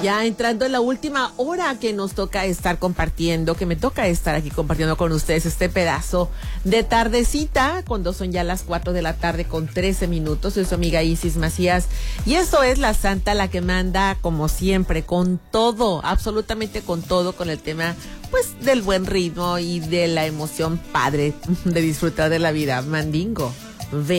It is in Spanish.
Ya entrando en la última hora que nos toca estar compartiendo, que me toca estar aquí compartiendo con ustedes este pedazo de tardecita, cuando son ya las 4 de la tarde con 13 minutos. Soy su amiga Isis Macías y eso es La Santa, la que manda como siempre, con todo, absolutamente con todo, con el tema pues del buen ritmo y de la emoción padre de disfrutar de la vida. Mandingo,